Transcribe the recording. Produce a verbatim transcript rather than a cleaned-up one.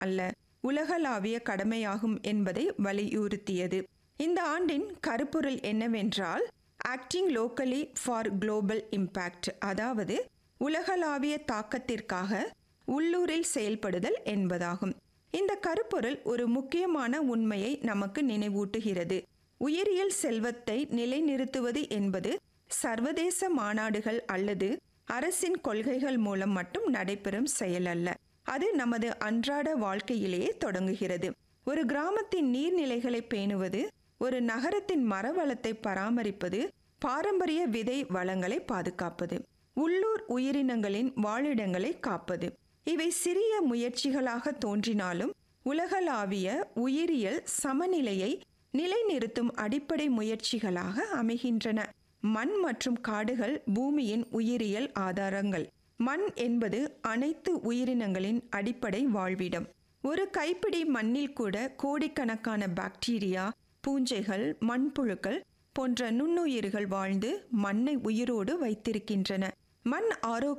அல்ல, உலகளாவிய கடமையாகும் என்பதை வலியுறுத்தியது. இந்த ஆண்டின் கருப்பொருள் என்னவென்றால் acting locally for global impact, அதாவது உலகளாவிய தாக்கத்திற்காக உள்ளூரில் செயல்படுதல் என்பதாகும். இந்த கருப்பொருள் ஒரு முக்கியமான உண்மையை நமக்கு நினைவூட்டுகிறது. உயிரியல் செல்வத்தை நிலைநிறுத்துவது என்பது சர்வதேச மாநாடுகள் அல்லது அரசின் கொள்கைகள் மூலம் மட்டும் நடைபெறும் செயல் அல்ல. அது நமது அன்றாட வாழ்க்கையிலேயே தொடங்குகிறது. ஒரு கிராமத்தின் நீர்நிலைகளை பேணுவது, ஒரு நகரத்தின் மரவளத்தை பராமரிப்பது, பாரம்பரிய விதை வளங்களை பாதுகாப்பது, உள்ளூர் உயிரினங்களின் வாழிடங்களை காப்பது. இவை சிறிய முயற்சிகளாக தோன்றினாலும் உலகளாவிய உயிரியல் சமநிலையை நிலைநிறுத்தும் அடிப்படை முயற்சிகளாக அமைகின்றன. மண் மற்றும் காடுகள் பூமியின் உயிரியல் ஆதாரங்கள். மண் என்பது அனைத்து உயிரினங்களின் அடிப்படை வாழ்விடம். ஒரு கைப்பிடி மண்ணில் கூட கோடிக்கணக்கான பாக்டீரியா, பூஞ்சைகள், மண்புழுக்கள் போன்ற நுண்ணுயிர்கள் வாழ்ந்து மண்ணை உயிரோடு வைத்திருக்கின்றன. மண் ஆரோக்கிய